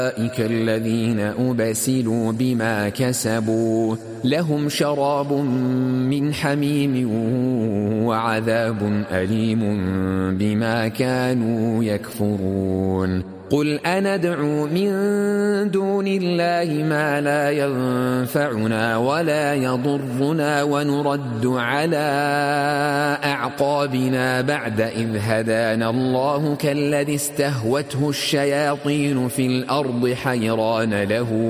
أولئك الذين أبسلوا بما كسبوا لهم شراب من حميم وعذاب أليم بما كانوا يكفرون قل أندعو من دون الله ما لا ينفعنا ولا يضرنا ونرد على أعقابنا بعد إذ هدانا الله كالذي استهوته الشياطين في الأرض حيران له